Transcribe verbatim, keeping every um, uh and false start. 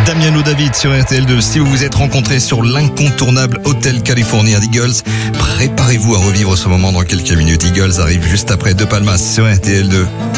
Damiano David sur R T L deux. Si vous vous êtes rencontrés sur l'incontournable Hotel California d'Eagles, préparez-vous à revivre ce moment dans quelques minutes. Eagles arrive juste après De Palmas sur R T L deux.